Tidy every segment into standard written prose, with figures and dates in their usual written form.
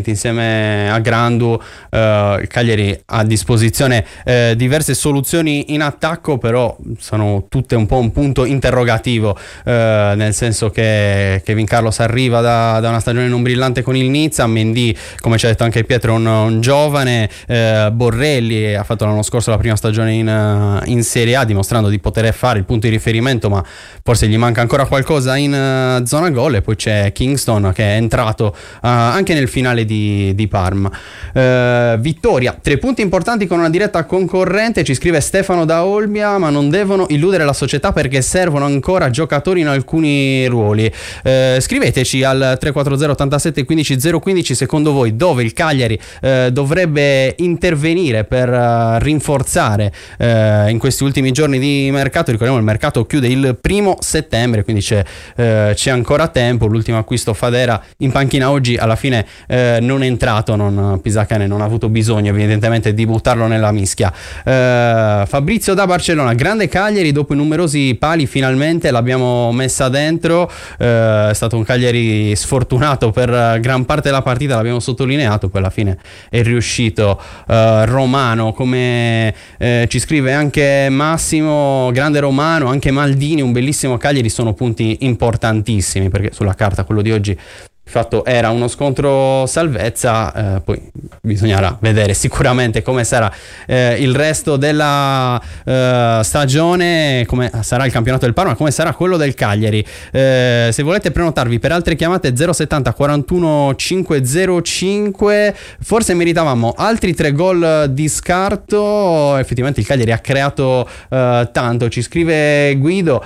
momenti insieme a Grandu. Il Cagliari ha a disposizione diverse soluzioni in attacco, però sono tutte un po' un punto interrogativo, nel senso che Kevin Carlos arriva da una stagione non brillante con il Nizza. Mendy, come ci ha detto anche Pietro, un giovane. Borrelli ha fatto l'anno scorso la prima stagione in Serie A, dimostrando di poter fare il punto di riferimento, ma forse gli manca ancora qualcosa in zona gol. E poi c'è Kingston, che è entrato anche nel finale di Parma. Vittoria, 3 punti importanti con una diretta concorrente, ci scrive Stefano da Olbia, ma non devono illudere la società perché servono ancora giocatori in alcuni ruoli. Scriveteci al 340 87 15 015 secondo voi dove il Cagliari dovrebbe intervenire per rinforzare in questi ultimi giorni di mercato. Ricordiamo, il mercato chiude il 1 settembre, quindi c'è ancora tempo. L'ultimo acquisto, Fadera, in panchina oggi, alla fine non è entrato, Pisacane non ha avuto bisogno evidentemente di buttarlo nella mischia. Fabrizio da Barcellona, grande Cagliari, dopo i numerosi pali finalmente l'abbiamo messa dentro. È stato un Cagliari sfortunato per gran parte della partita, l'abbiamo sottolineato, poi alla fine è riuscito. Romano, come ci scrive anche Massimo, grande Romano, anche Maldini, un bellissimo Cagliari, sono punti importantissimi, perché sulla carta quello di oggi fatto era uno scontro salvezza, poi bisognerà vedere sicuramente come sarà il resto della stagione, come sarà il campionato del Parma, come sarà quello del Cagliari. Se volete prenotarvi per altre chiamate 070 41 505. Forse meritavamo altri 3 gol di scarto, effettivamente il Cagliari ha creato tanto, ci scrive Guido.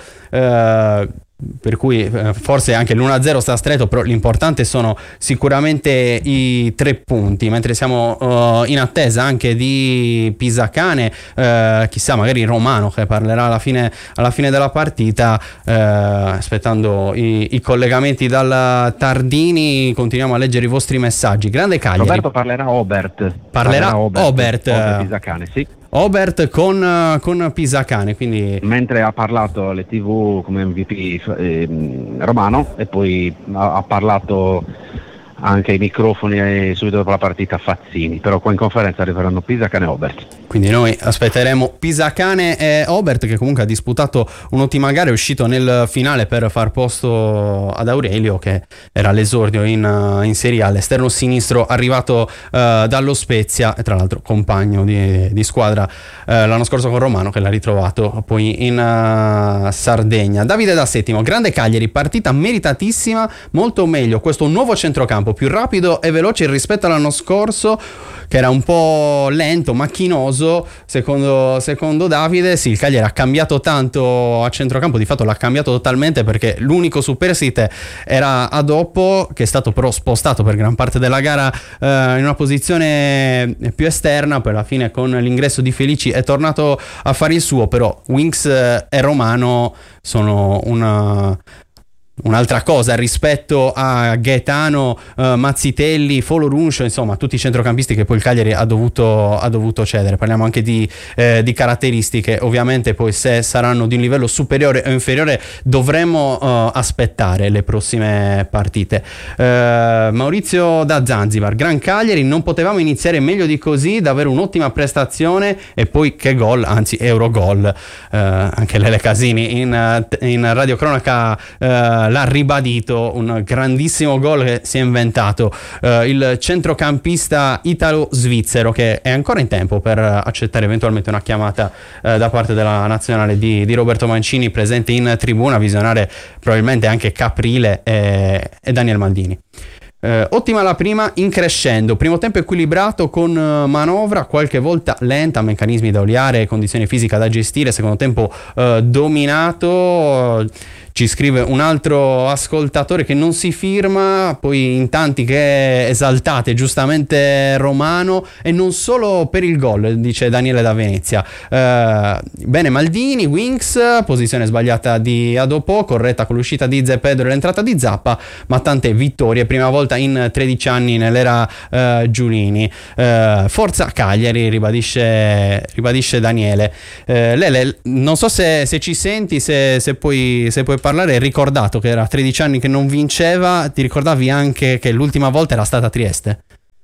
Per cui forse anche l'1-0 sta stretto, però l'importante sono sicuramente i 3 punti, mentre siamo in attesa anche di Pisacane, chissà, magari Romano che parlerà alla fine della partita, aspettando i collegamenti dal Tardini. Continuiamo a leggere i vostri messaggi. Grande Cagliari. Roberto parlerà Obert. Obert Pisacane, sì. Obert con Pisacane, quindi... Mentre ha parlato alle TV come MVP Romano, e poi ha parlato anche ai microfoni subito dopo la partita Fazzini, però qua in conferenza arriveranno Pisacane e Obert. Quindi noi aspetteremo Pisacane e Obert, che comunque ha disputato un'ottima gara, è uscito nel finale per far posto ad Aurelio, che era all'esordio in Serie A, l'esterno sinistro arrivato dallo Spezia, e tra l'altro compagno di squadra l'anno scorso con Romano, che l'ha ritrovato poi in Sardegna. Davide da Settimo, grande Cagliari, partita meritatissima, molto meglio questo nuovo centrocampo, più rapido e veloce rispetto all'anno scorso, che era un po' lento, macchinoso, secondo Davide. Sì, il Cagliari ha cambiato tanto a centrocampo, di fatto l'ha cambiato totalmente, perché l'unico superstite era Adoppo, che è stato però spostato per gran parte della gara in una posizione più esterna, poi alla fine con l'ingresso di Felici è tornato a fare il suo. Però Winks e Romano sono un'altra cosa rispetto a Gaetano, Mazzitelli, Foloruncio, insomma tutti i centrocampisti che poi il Cagliari ha dovuto cedere. Parliamo anche di caratteristiche, ovviamente poi se saranno di un livello superiore o inferiore dovremo aspettare le prossime partite. Maurizio da Zanzibar, gran Cagliari, non potevamo iniziare meglio di così, davvero un'ottima prestazione, e poi che gol, anzi Eurogol. Anche Lele Casini in radiocronaca l'ha ribadito, un grandissimo gol che si è inventato il centrocampista italo-svizzero, che è ancora in tempo per accettare eventualmente una chiamata da parte della nazionale di Roberto Mancini, presente in tribuna a visionare probabilmente anche Caprile e Daniel Maldini. Ottima la prima in crescendo, primo tempo equilibrato con manovra qualche volta lenta, meccanismi da oliare, condizione fisica da gestire, secondo tempo dominato. Ci scrive un altro ascoltatore che non si firma, poi in tanti che esaltate giustamente Romano, e non solo per il gol, dice Daniele da Venezia. Bene Maldini, Winks, posizione sbagliata di Adopò, corretta con l'uscita di Zepedro e l'entrata di Zappa, ma tante vittorie, prima volta in 13 anni nell'era Giulini. Forza Cagliari, ribadisce Daniele. Lele, non so se ci senti, se puoi parlare. Ricordato che era 13 anni che non vinceva, ti ricordavi anche che l'ultima volta era stata a Trieste?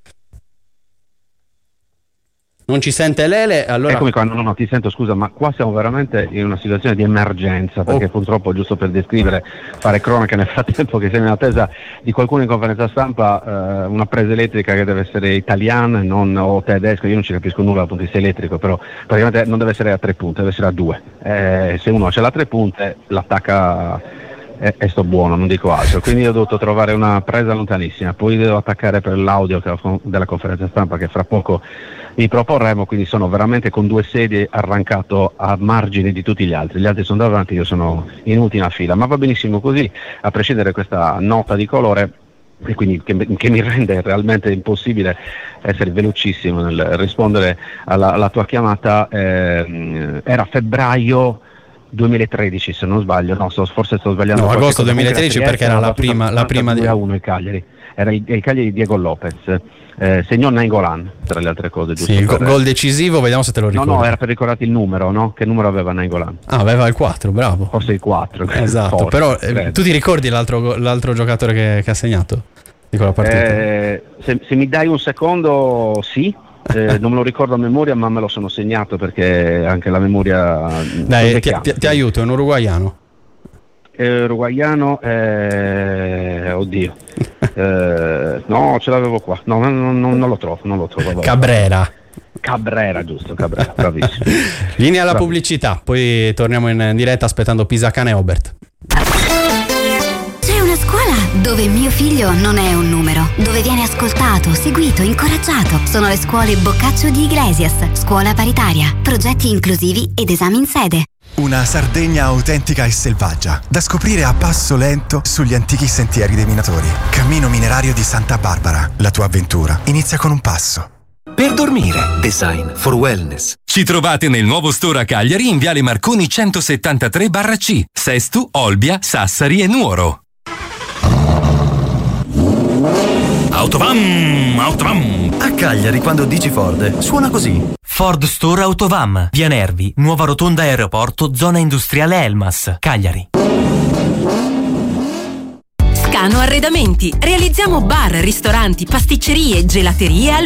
Non ci sente Lele? Allora... Eccomi qua, no, ti sento, scusa, ma qua siamo veramente in una situazione di emergenza, perché purtroppo, giusto per descrivere, fare cronaca nel frattempo che siamo in attesa di qualcuno in conferenza stampa, una presa elettrica che deve essere italiana, non o tedesca, io non ci capisco nulla dal punto di vista elettrico, però praticamente non deve essere a 3 punte, deve essere a 2. Se uno ce l'ha a 3 punte, l'attacca e sto buono, non dico altro. Quindi ho dovuto trovare una presa lontanissima, poi devo attaccare per l'audio della conferenza stampa che fra poco vi proporremo, quindi sono veramente con 2 sedie arrancato a margine di tutti gli altri sono davanti, io sono in ultima fila, ma va benissimo così, a prescindere da questa nota di colore, e quindi che mi rende realmente impossibile essere velocissimo nel rispondere alla tua chiamata. Era febbraio 2013 se non sbaglio, no, forse sto sbagliando. No, agosto 2013 perché era la prima di 2-1 il Cagliari. Era il Cagliari di Diego Lopez, segnò Nainggolan tra le altre cose, giusto? Sì, il gol decisivo, vediamo se te lo ricordi. No, era per ricordarti il numero, no? Che numero aveva Nainggolan? Aveva il 4, bravo. Forse il 4. Esatto, forse, però credo. tu ti ricordi l'altro giocatore che ha segnato di quella partita? Se mi dai un secondo, sì. Non me lo ricordo a memoria, ma me lo sono segnato perché anche la memoria. Dai, ti aiuto, è un uruguaiano. Uruguaiano, oddio. No, ce l'avevo qua. No, non lo trovo. Cabrera, giusto, Cabrera, bravissimo. Linea alla pubblicità, poi torniamo in diretta aspettando Pisacane e Obert. C'è una scuola dove mio figlio non è un numero, dove viene ascoltato, seguito, incoraggiato. Sono le scuole Boccaccio di Iglesias, scuola paritaria, progetti inclusivi ed esami in sede. Una Sardegna autentica e selvaggia, da scoprire a passo lento sugli antichi sentieri dei minatori. Cammino minerario di Santa Barbara. La tua avventura inizia con un passo. Per dormire, Design for Wellness. Ci trovate nel nuovo store a Cagliari in Viale Marconi 173/C, Sestu, Olbia, Sassari e Nuoro. Autovam! A Cagliari quando dici Ford suona così. Ford Store Autovam, via Nervi, nuova rotonda aeroporto, zona industriale Elmas, Cagliari. Scano Arredamenti. Realizziamo bar, ristoranti, pasticcerie, gelaterie al